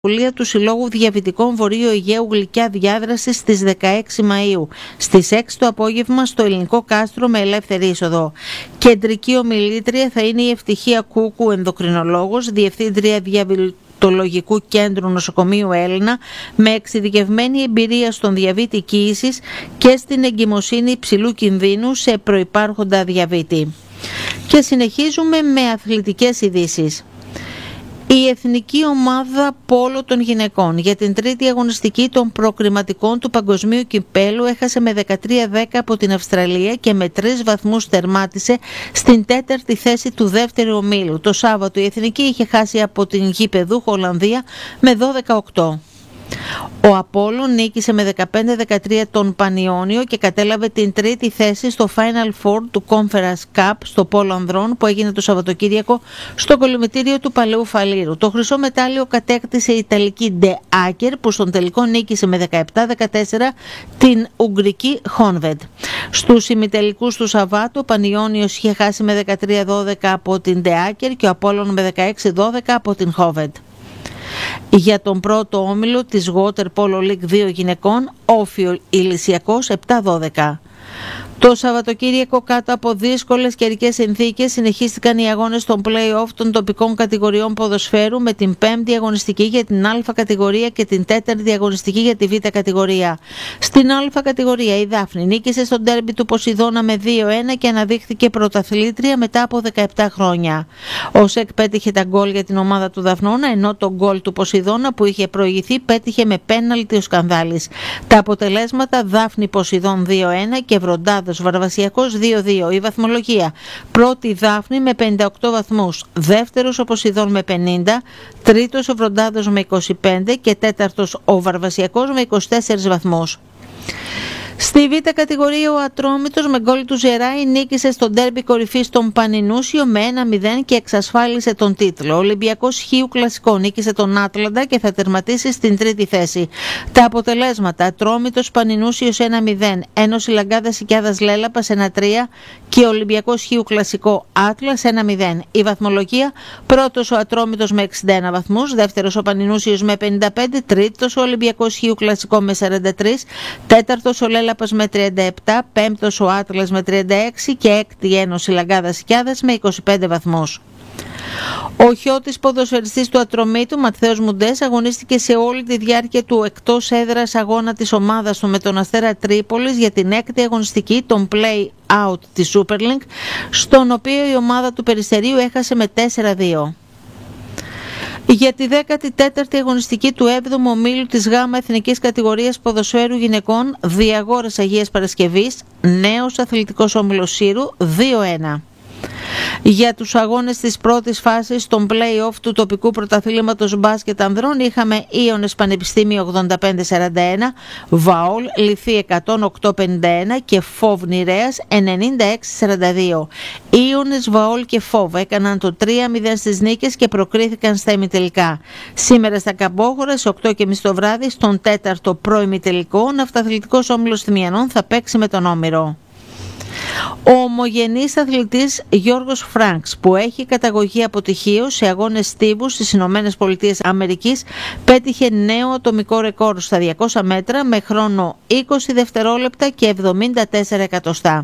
του Συλλόγου Διαβητικών Βορείου Αιγαίου Γλυκιά Διάδραση στις 16 Μαΐου, στις 6 το απόγευμα στο Ελληνικό Κάστρο με ελεύθερη είσοδο. Κεντρική ομιλήτρια θα είναι η Ευτυχία Κούκου, ενδοκρινολόγος, Διευθύντρια Διαβητολογικού Κέντρου Νοσοκομείου Έλληνα, με εξειδικευμένη εμπειρία στον διαβήτη κύησης και στην εγκυμοσύνη υψηλού κινδύνου σε προϋπάρχοντα διαβήτη. Και συνεχίζουμε με αθλητικές ειδήσεις. Η Εθνική Ομάδα Πόλο των Γυναικών για την τρίτη αγωνιστική των προκριματικών του Παγκοσμίου Κυπέλου έχασε με 13-10 από την Αυστραλία και με 3 βαθμούς τερμάτισε στην τέταρτη θέση του δεύτερου ομίλου. Το Σάββατο η Εθνική είχε χάσει από την γηπεδούχο Ολλανδία με 12-8. Ο Απόλλων νίκησε με 15-13 τον Πανιόνιο και κατέλαβε την τρίτη θέση στο Final Four του Conference Cup στο Πόλο Ανδρών που έγινε το Σαββατοκύριακο στο κολυμβητήριο του Παλαιού Φαλήρου. Το χρυσό μετάλλιο κατέκτησε η Ιταλική De Acker που στον τελικό νίκησε με 17-14 την Ουγγρική Honved. Στους ημιτελικούς του Σαββάτου ο Πανιόνιος είχε χάσει με 13-12 από την De Acker και ο Απόλλων με 16-12 από την Honved. Για τον πρώτο όμιλο της Water Polo League 2 γυναικών, Όφιο Ηλυσιακός 7-12. Το Σαββατοκύριακο κάτω από δύσκολες καιρικές συνθήκες συνεχίστηκαν οι αγώνες των play-off των τοπικών κατηγοριών ποδοσφαίρου με την 5η αγωνιστική για την Α κατηγορία και την 4η αγωνιστική για τη Β κατηγορία. Στην Α κατηγορία η Δάφνη νίκησε στο ντέρμπι του Ποσειδώνα με 2-1 και αναδείχθηκε πρωταθλήτρια μετά από 17 χρόνια. Ο ΣΕΚ πέτυχε τα γκολ για την ομάδα του Δαφνώνα, ενώ το γκολ του Ποσειδώνα που είχε προηγηθεί πέτυχε με πέναλτι ο Σκανδάλης. Τα αποτελέσματα: Δάφνη Ποσειδών 2-1 και Βροντάδος Βαρβασιακός 2-2. Η βαθμολογία: πρώτη Δάφνη με 58 βαθμούς, δεύτερος ο Ποσειδών με 50, τρίτος ο Βροντάδος με 25 και τέταρτος ο Βαρβασιακός με 24 βαθμούς. Στη Β κατηγορία ο Ατρόμητος με γκολ του Ζεράη νίκησε στο ντέρμπι κορυφής τον Πανινούσιο με 1-0 και εξασφάλισε τον τίτλο. Ο Ολυμπιακός Χίου Κλασικό νίκησε τον Άτλαντα και θα τερματίσει στην τρίτη θέση. Τα αποτελέσματα: Ατρόμητος Πανινούσιος 1-0, Ένωση Λαγκάδας Οικιάδας Λέλαπας 1-3 και Ολυμπιακός Χίου Κλασικό Άτλας 1-0. Η βαθμολογία: πρώτος ο Ατρόμητος με 61 βαθμούς, δεύτερος ο Πανινούσιος με 55, τρίτος ο Ολυμπιακός Χίου Κλασικό με 43, τέταρτος ο Λέλαπας με 37, πέμπτος ο Άτλας με 36 και έκτη Ένωση Λαγκάδας Οικιάδας με 25 βαθμούς. Ο χιώτης ποδοσφαιριστής του Ατρομήτου, Ματθαίος Μουντές, αγωνίστηκε σε όλη τη διάρκεια του εκτός έδρας αγώνα της ομάδας του με τον Αστέρα Τρίπολης για την έκτη αγωνιστική των play-out της Super League, στον οποίο η ομάδα του Περιστερίου έχασε με 4-2. Για τη 14η αγωνιστική του 7ου ομίλου της ΓΑΜΑ Εθνικής Κατηγορίας Ποδοσφαίρου Γυναικών Διαγόρας Αγίας Παρασκευής, νέος αθλητικός όμιλος Σύρου 2-1. Για τους αγώνες της πρώτης φάσης των play-off του τοπικού πρωταθλήματος μπάσκετ ανδρών είχαμε Ίωνες Πανεπιστήμιο 85-41, Βαόλ Λιθή 108-51 και Φόβ Νηρέας 96-42. Ίωνες, Βαόλ και Φόβ έκαναν το 3-0 στις νίκες και προκρίθηκαν στα ημιτελικά. Σήμερα στα Καμπόχωρα στις 8.30 το βράδυ στον 4ο προημιτελικό ο Ναυταθλητικός Όμιλος Θυμιανών θα παίξει με τον Όμηρο. Ο ομογενής αθλητής Γιώργος Φρανκς, που έχει καταγωγή από Τυχείο σε αγώνες στίβους στις Ηνωμένες Πολιτείες Αμερικής, πέτυχε νέο ατομικό ρεκόρ στα 200 μέτρα με χρόνο 20 δευτερόλεπτα και 74 εκατοστά.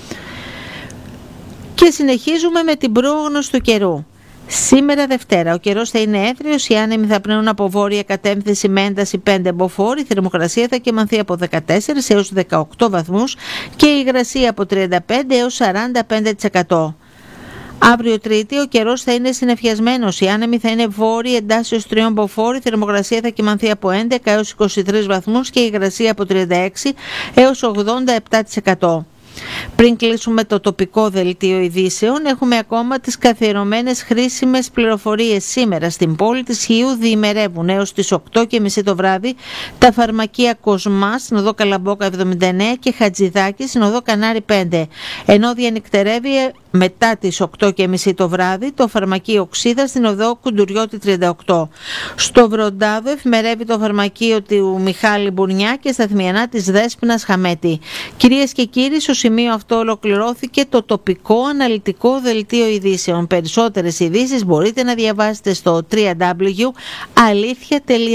Και συνεχίζουμε με την πρόγνωση του καιρού. Σήμερα Δευτέρα ο καιρός θα είναι εύριος, οι άνεμοι θα πνέουν από βόρεια κατεύθυνση με ένταση 5 μποφόρ, η θερμοκρασία θα κυμανθεί από 14 έως 18 βαθμούς και η υγρασία από 35 έως 45%. Αύριο Τρίτη ο καιρός θα είναι συννεφιασμένος, οι άνεμοι θα είναι βόρειοι εντάσσεως 3 μποφόρ, η θερμοκρασία θα κυμανθεί από 11 έως 23 βαθμούς και η υγρασία από 36 έως 87%. Πριν κλείσουμε το τοπικό δελτίο ειδήσεων, έχουμε ακόμα τις καθιερωμένες χρήσιμες πληροφορίες. Σήμερα στην πόλη της Χίου διημερεύουν έως τις 8.30 το βράδυ τα φαρμακεία Κοσμά στην οδό Καλαμπόκα 79 και Χατζηδάκη στην οδό Κανάρι 5, ενώ διανυκτερεύει μετά τις 8.30 το βράδυ το φαρμακείο Οξίδα στην οδό Κουντουριώτη 38. Στο Βροντάδο εφημερεύει το φαρμακείο του Μιχάλη Μπουρνιά και στα Θμιανά της Δέσποινας Χαμέτη. Κυρίες και κύριοι, στο σημείο αυτό ολοκληρώθηκε το τοπικό αναλυτικό δελτίο ειδήσεων. Περισσότερες ειδήσεις μπορείτε να διαβάσετε στο www.alithia.gr.